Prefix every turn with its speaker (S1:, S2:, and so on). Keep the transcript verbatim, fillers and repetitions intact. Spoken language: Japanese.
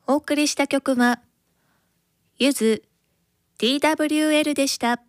S1: お送りした曲は、ゆず ティーダブリューエル でした。